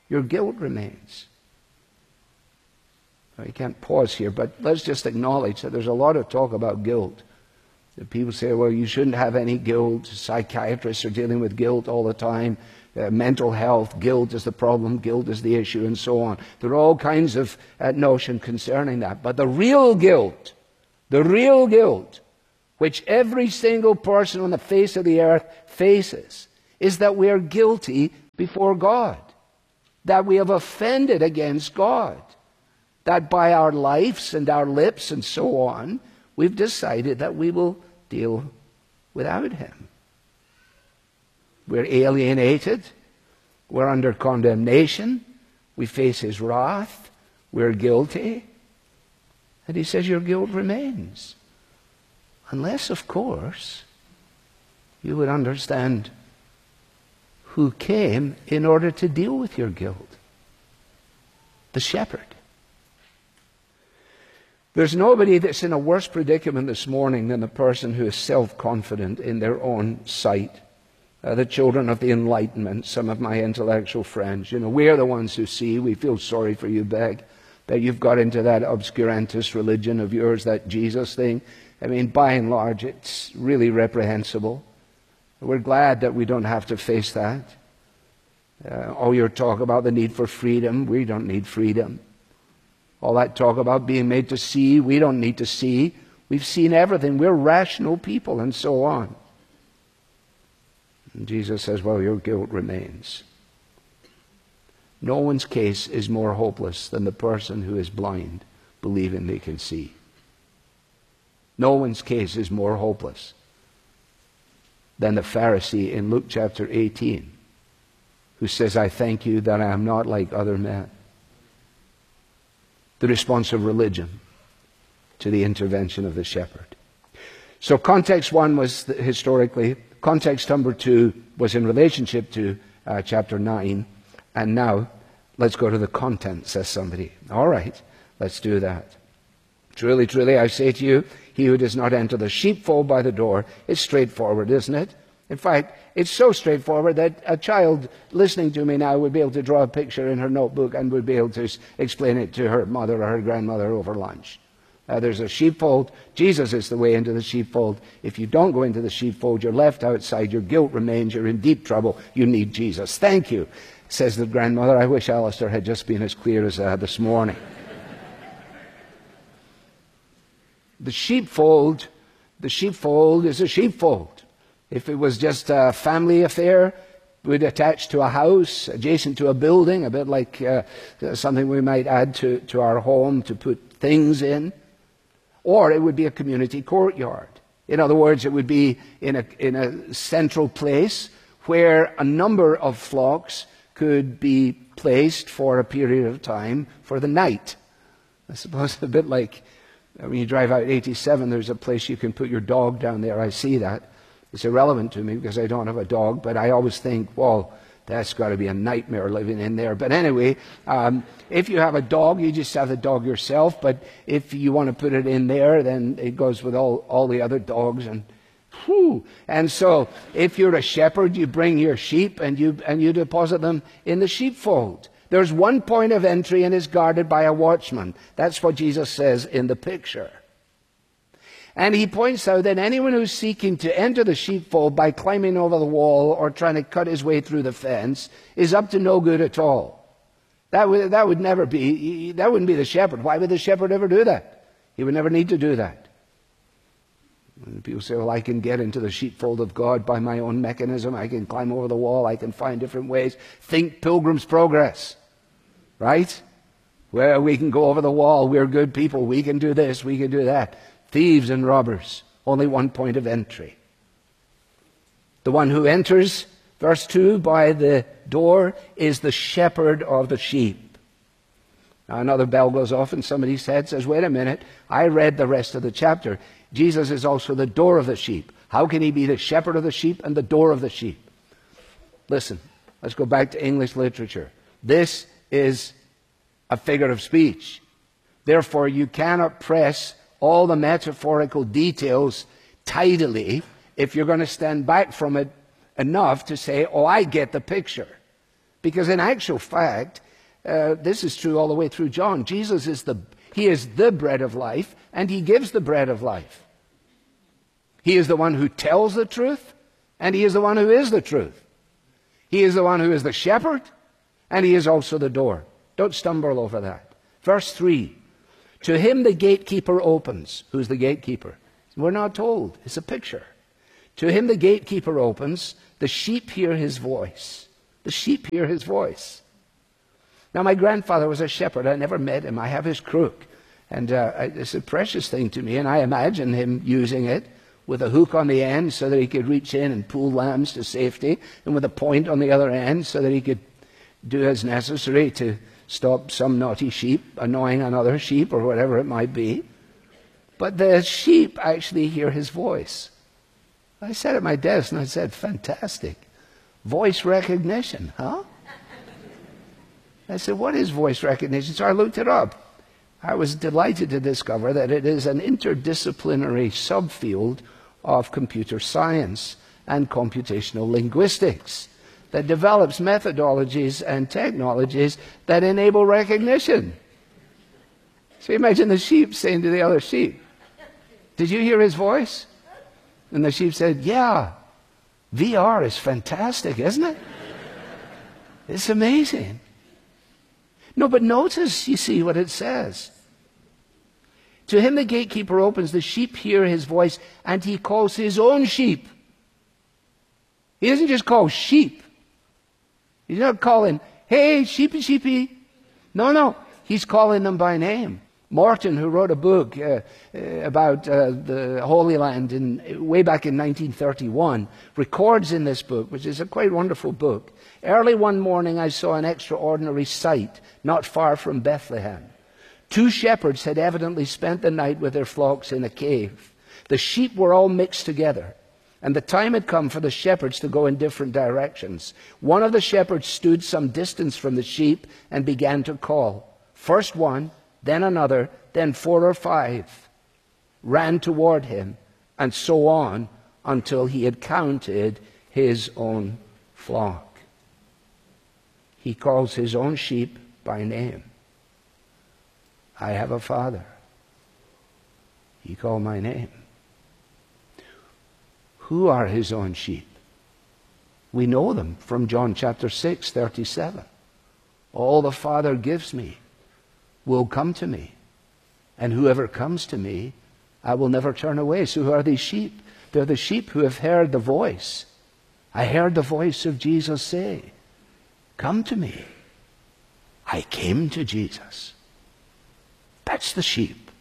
Your guilt remains. Now, you can't pause here, but let's just acknowledge that there's a lot of talk about guilt. That people say, well, you shouldn't have any guilt. Psychiatrists are dealing with guilt all the time. Mental health, guilt is the problem, guilt is the issue, and so on. There are all kinds of notions concerning that. But the real guilt, which every single person on the face of the earth faces, is that we are guilty before God. That we have offended against God. That by our lives and our lips and so on, we've decided that we will deal without Him. We're alienated. We're under condemnation. We face His wrath. We're guilty. And He says your guilt remains. Unless, of course, you would understand who came in order to deal with your guilt. The shepherd. There's nobody that's in a worse predicament this morning than the person who is self-confident in their own sight. The children of the Enlightenment, some of my intellectual friends, we are the ones who see. We feel sorry for you, Beg, that you've got into that obscurantist religion of yours, that Jesus thing. I mean, by and large, it's really reprehensible. We're glad that we don't have to face that. All your talk about the need for freedom, we don't need freedom. All that talk about being made to see, we don't need to see. We've seen everything. We're rational people and so on. And Jesus says, well, your guilt remains. No one's case is more hopeless than the person who is blind, believing they can see. No one's case is more hopeless than the Pharisee in Luke chapter 18, who says, I thank you that I am not like other men. The response of religion to the intervention of the shepherd. So context one was historically. Context number two was in relationship to chapter 9. And now, let's go to the content, says somebody. All right, let's do that. Truly, truly, I say to you, he who does not enter the sheepfold by the door, it's straightforward, isn't it? In fact, it's so straightforward that a child listening to me now would be able to draw a picture in her notebook and would be able to explain it to her mother or her grandmother over lunch. There's a sheepfold. Jesus is the way into the sheepfold. If you don't go into the sheepfold, you're left outside. Your guilt remains. You're in deep trouble. You need Jesus. Thank you, says the grandmother. I wish Alistair had just been as clear as this morning. The sheepfold is a sheepfold. If it was just a family affair, would attach to a house, adjacent to a building, a bit like something we might add to our home to put things in. Or it would be a community courtyard. In other words, it would be in a central place where a number of flocks could be placed for a period of time for the night. I suppose a bit like when you drive out 87, there's a place you can put your dog down there. I see that. It's irrelevant to me because I don't have a dog, but I always think, well, that's got to be a nightmare living in there. But anyway, if you have a dog, you just have the dog yourself. But if you want to put it in there, then it goes with all the other dogs. And so if you're a shepherd, you bring your sheep and you deposit them in the sheepfold. There's one point of entry and is guarded by a watchman. That's what Jesus says in the picture. And he points out that anyone who's seeking to enter the sheepfold by climbing over the wall or trying to cut his way through the fence is up to no good at all. That wouldn't be the shepherd. Why would the shepherd ever do that? He would never need to do that. When people say, well, I can get into the sheepfold of God by my own mechanism. I can climb over the wall. I can find different ways. Think Pilgrim's Progress. Right? Well, we can go over the wall. We're good people. We can do this. We can do that. Thieves and robbers. Only one point of entry. The one who enters, verse 2, by the door is the shepherd of the sheep. Now another bell goes off and somebody's head says, wait a minute, I read the rest of the chapter. Jesus is also the door of the sheep. How can he be the shepherd of the sheep and the door of the sheep? Listen, let's go back to English literature. This is a figure of speech. Therefore, you cannot press all the metaphorical details tidily if you're going to stand back from it enough to say, oh, I get the picture. Because in actual fact, this is true all the way through John. Jesus is He is the bread of life, and He gives the bread of life. He is the one who tells the truth, and He is the one who is the truth. He is the one who is the shepherd, and He is also the door. Don't stumble over that. Verse 3, to Him the gatekeeper opens. Who's the gatekeeper? We're not told. It's a picture. To Him the gatekeeper opens. The sheep hear His voice. The sheep hear His voice. Now, my grandfather was a shepherd. I never met him. I have his crook. And it's a precious thing to me, and I imagine him using it with a hook on the end so that he could reach in and pull lambs to safety, and with a point on the other end so that he could do as necessary to stop some naughty sheep annoying another sheep or whatever it might be. But the sheep actually hear His voice. I sat at my desk and I said, fantastic. Voice recognition, huh? I said, what is voice recognition? So I looked it up. I was delighted to discover that it is an interdisciplinary subfield of computer science and computational linguistics that develops methodologies and technologies that enable recognition. So imagine the sheep saying to the other sheep, did you hear His voice? And the sheep said, yeah, VR is fantastic, isn't it? It's amazing. No, but notice, you see, what it says. To Him the gatekeeper opens, the sheep hear His voice, and He calls His own sheep. He doesn't just call sheep. He's not calling, hey, sheepy, sheepy. No, He's calling them by name. Morton, who wrote a book about the Holy Land way back in 1931, records in this book, which is a quite wonderful book, early one morning I saw an extraordinary sight not far from Bethlehem. 2 shepherds had evidently spent the night with their flocks in a cave. The sheep were all mixed together, and the time had come for the shepherds to go in different directions. One of the shepherds stood some distance from the sheep and began to call. First one, then another, then 4 or 5 ran toward him, and so on until he had counted his own flock. He calls his own sheep by name. I have a Father. He called my name. Who are His own sheep? We know them from John chapter 6, 37. All the Father gives me will come to me, and whoever comes to me, I will never turn away. So who are these sheep? They're the sheep who have heard the voice. I heard the voice of Jesus say, come to me. I came to Jesus. That's the sheep.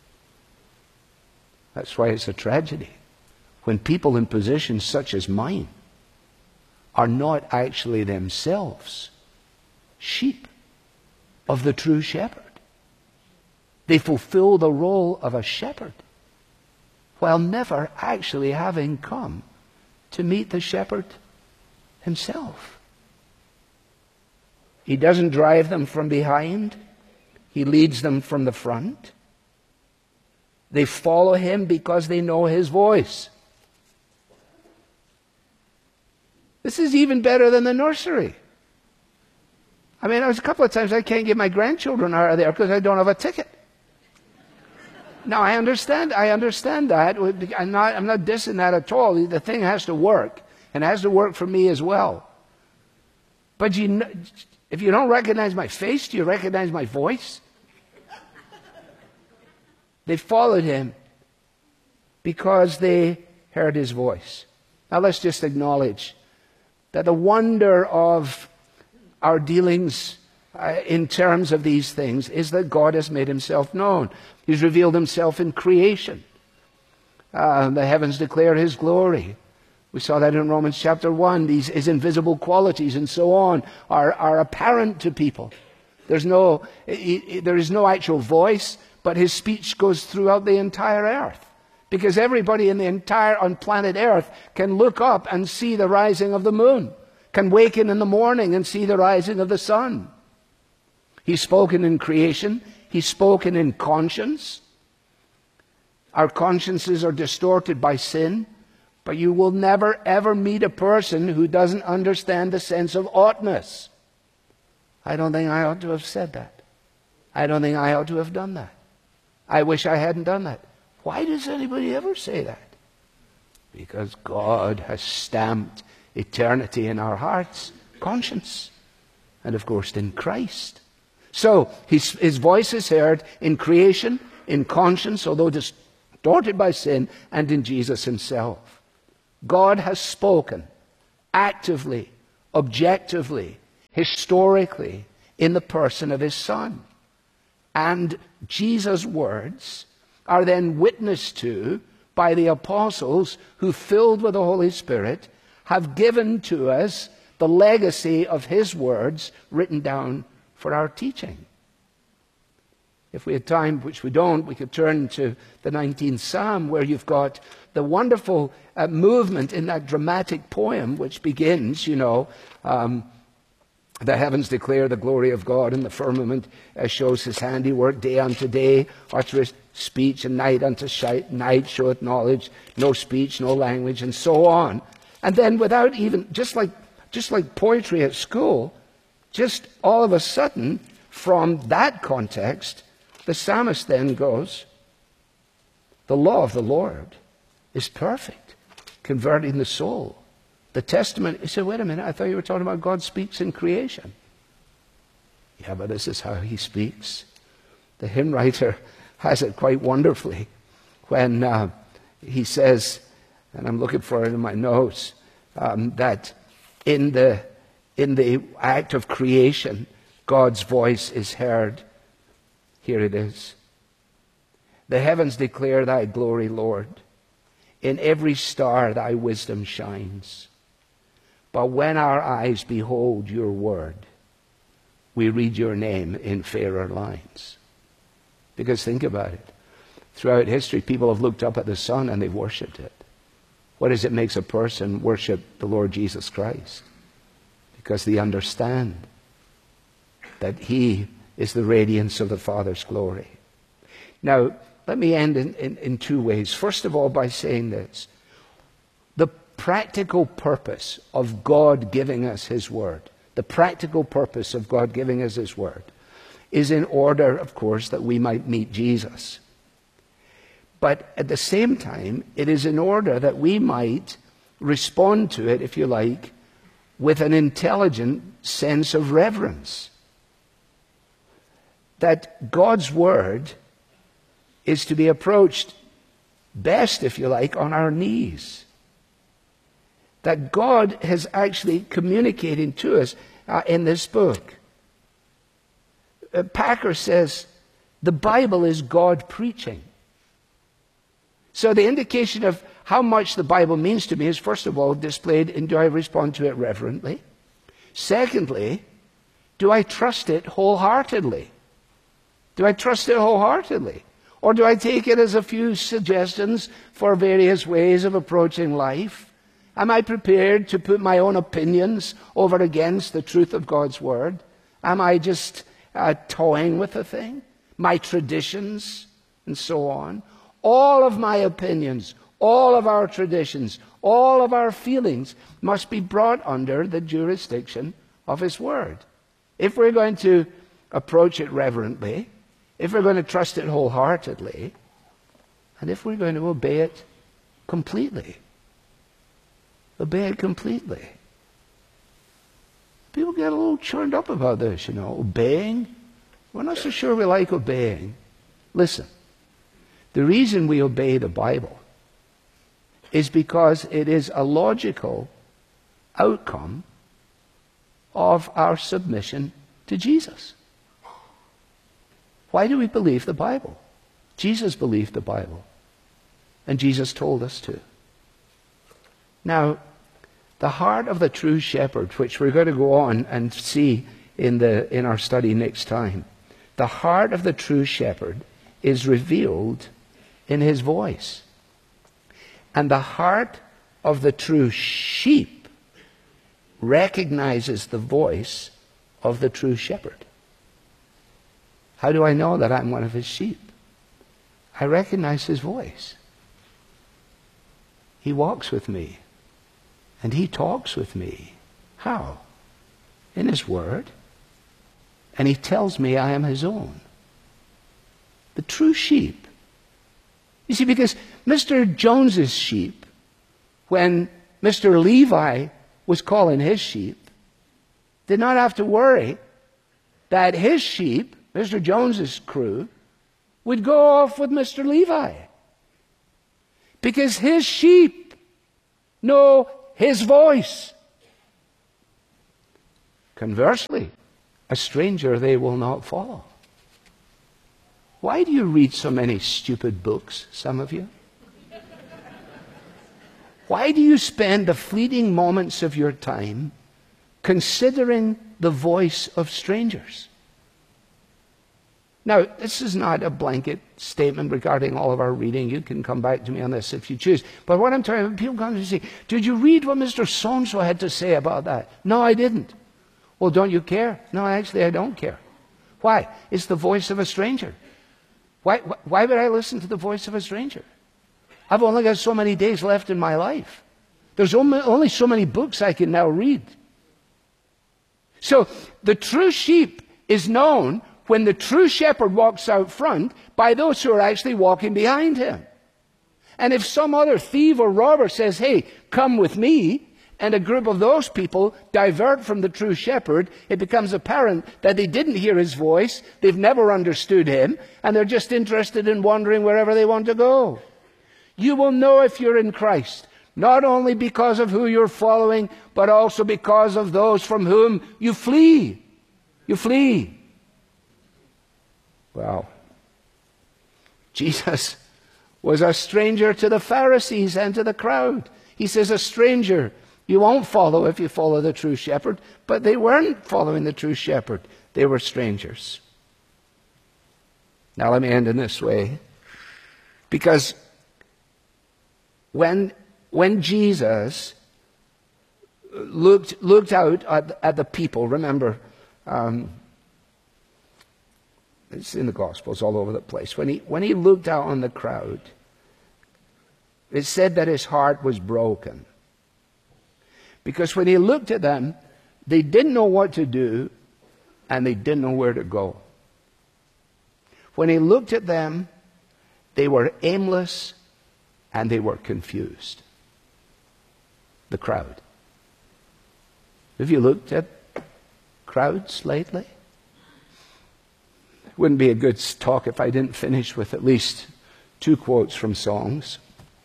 That's why it's a tragedy when people in positions such as mine are not actually themselves sheep of the true shepherd. They fulfill the role of a shepherd while never actually having come to meet the shepherd himself. He doesn't drive them from behind. He leads them from the front. They follow Him because they know His voice. This is even better than the nursery. I mean, there's a couple of times I can't get my grandchildren out of there because I don't have a ticket. Now, I understand that. I'm not dissing that at all. The thing has to work, and it has to work for me as well. But if you don't recognize my face, do you recognize my voice? They followed Him because they heard His voice. Now let's just acknowledge that the wonder of our dealings in terms of these things is that God has made Himself known. He's revealed Himself in creation. The heavens declare His glory. We saw that in Romans chapter 1. His invisible qualities and so on are apparent to people. There is no actual voice, but His speech goes throughout the entire earth. Because everybody on planet Earth can look up and see the rising of the moon, can waken in the morning and see the rising of the sun. He's spoken in creation. He's spoken in conscience. Our consciences are distorted by sin, but you will never ever meet a person who doesn't understand the sense of oughtness. I don't think I ought to have said that. I don't think I ought to have done that. I wish I hadn't done that. Why does anybody ever say that? Because God has stamped eternity in our hearts, conscience, and of course in Christ. So his voice is heard in creation, in conscience, although distorted by sin, and in Jesus himself. God has spoken actively, objectively, historically, in the person of his Son. And Jesus' words are then witnessed to by the apostles who, filled with the Holy Spirit, have given to us the legacy of his words written down for our teaching. If we had time, which we don't, we could turn to the 19th Psalm, where you've got the wonderful movement in that dramatic poem which begins, the heavens declare the glory of God, and the firmament shows his handiwork. Day unto day uttereth speech, and night unto night showeth knowledge. No speech, no language, and so on. And then without even, just like poetry at school, just all of a sudden, from that context, the psalmist then goes, the law of the Lord is perfect, converting the soul. The Testament, he said, wait a minute, I thought you were talking about God speaks in creation. Yeah, but this is how he speaks. The hymn writer has it quite wonderfully when he says, and I'm looking for it in my notes, that in the act of creation, God's voice is heard. Here it is. The heavens declare thy glory, Lord. In every star thy wisdom shines. But when our eyes behold your word, we read your name in fairer lines. Because think about it. Throughout history, people have looked up at the sun and they've worshipped it. What is it makes a person worship the Lord Jesus Christ? Because they understand that he is the radiance of the Father's glory. Now, let me end in two ways. First of all, by saying this. The practical purpose of God giving us his word, the practical purpose of God giving us his word, is in order, of course, that we might meet Jesus. But at the same time, it is in order that we might respond to it, if you like, with an intelligent sense of reverence. That God's word is to be approached best, if you like, on our knees. That God has actually communicated to us in this book. Packer says, the Bible is God preaching. So the indication of how much the Bible means to me is, first of all, displayed in, do I respond to it reverently? Secondly, do I trust it wholeheartedly? Do I trust it wholeheartedly? Or do I take it as a few suggestions for various ways of approaching life? Am I prepared to put my own opinions over against the truth of God's word? Am I just toying with the thing? My traditions and so on? All of my opinions, all of our traditions, all of our feelings must be brought under the jurisdiction of his word. If we're going to approach it reverently, if we're going to trust it wholeheartedly, and if we're going to obey it completely. Obey it completely. People get a little churned up about this, obeying. We're not so sure we like obeying. Listen, the reason we obey the Bible is because it is a logical outcome of our submission to Jesus. Why do we believe the Bible? Jesus believed the Bible. And Jesus told us to. Now, the heart of the true shepherd, which we're going to go on and see in our study next time, the heart of the true shepherd is revealed in his voice. And the heart of the true sheep recognizes the voice of the true shepherd. How do I know that I'm one of his sheep? I recognize his voice. He walks with me. And he talks with me. How? In his word. and he tells me I am his own. The true sheep. You see, because Mr. Jones's sheep, when Mr. Levi was calling his sheep, did not have to worry that his sheep, Mr. Jones's crew, would go off with Mr. Levi. Because his sheep know his voice. Conversely, a stranger they will not follow. Why do you read so many stupid books, some of you? Why do you spend the fleeting moments of your time considering the voice of strangers? Now, this is not a blanket statement regarding all of our reading. You can come back to me on this if you choose. But what I'm trying to, people come to say, did you read what Mr. So-and-so had to say about that? No, I didn't. Well, don't you care? No, actually, I don't care. Why? It's the voice of a stranger. Why would I listen to the voice of a stranger? I've only got so many days left in my life. There's only so many books I can now read. So the true sheep is known when the true shepherd walks out front by those who are actually walking behind him. And if some other thief or robber says, hey, come with me, and a group of those people divert from the true shepherd, it becomes apparent that they didn't hear his voice, they've never understood him, and they're just interested in wandering wherever they want to go. You will know if you're in Christ, not only because of who you're following, but also because of those from whom you flee. You flee. Well, Jesus was a stranger to the Pharisees and to the crowd. He says, a stranger you won't follow if you follow the true shepherd. But they weren't following the true shepherd. They were strangers. Now let me end in this way. Because when Jesus looked out at the people, remember, it's in the Gospels all over the place. When he looked out on the crowd, it said that his heart was broken. Because when he looked at them, they didn't know what to do and they didn't know where to go. When he looked at them, they were aimless and they were confused. The crowd. Have you looked at crowds lately? It wouldn't be a good talk if I didn't finish with at least 2 quotes from songs.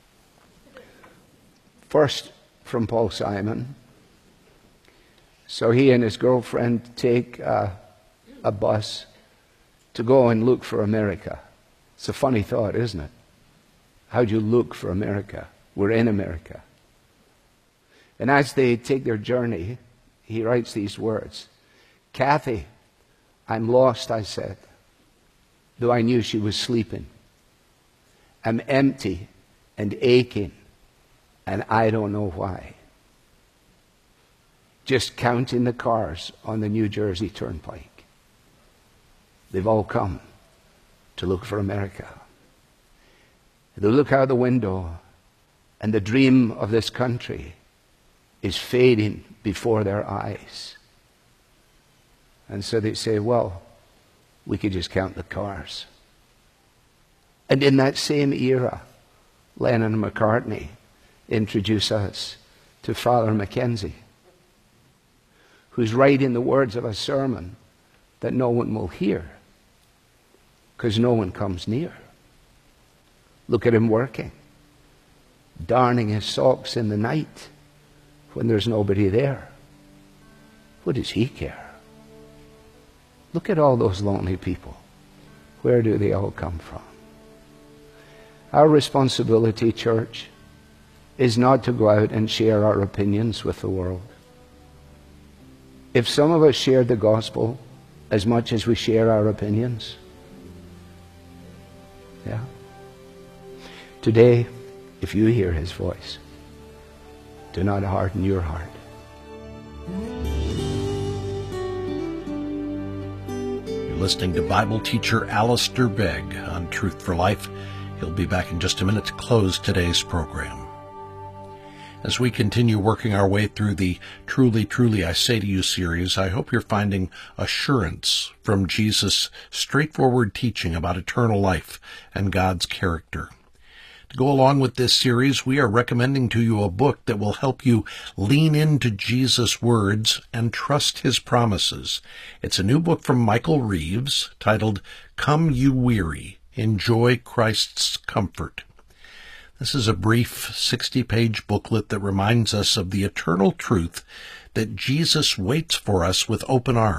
First, from Paul Simon. So he and his girlfriend take a bus to go and look for America. It's a funny thought, isn't it? How do you look for America? We're in America. And as they take their journey, he writes these words. Kathy, I'm lost, I said, though I knew she was sleeping. I'm empty and aching, and I don't know why. Just counting the cars on the New Jersey Turnpike. They've all come to look for America. They look out the window, and the dream of this country is fading before their eyes. And so they say, well, we could just count the cars. And in that same era, Lennon and McCartney introduce us to Father Mackenzie, who's writing the words of a sermon that no one will hear because no one comes near. Look at him working, darning his socks in the night when there's nobody there. What does he care? Look at all those lonely people. Where do they all come from? Our responsibility, church, is not to go out and share our opinions with the world. If some of us shared the gospel as much as we share our opinions, yeah. Today, if you hear his voice, do not harden your heart. You're listening to Bible teacher Alistair Begg on Truth for Life. He'll be back in just a minute to close today's program. As we continue working our way through the Truly, Truly, I Say to You series, I hope you're finding assurance from Jesus' straightforward teaching about eternal life and God's character. To go along with this series, we are recommending to you a book that will help you lean into Jesus' words and trust his promises. It's a new book from Michael Reeves titled, Come You Weary, Enjoy Christ's Comfort. This is a brief 60-page booklet that reminds us of the eternal truth that Jesus waits for us with open arms.